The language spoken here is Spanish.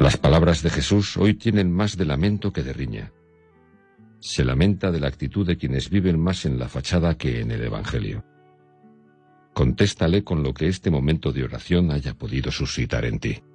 Las palabras de Jesús hoy tienen más de lamento que de riña. Se lamenta de la actitud de quienes viven más en la fachada que en el Evangelio. Contéstale con lo que este momento de oración haya podido suscitar en ti.